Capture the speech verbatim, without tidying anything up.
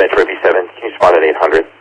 Metro V seven. Can you respond at eight hundred?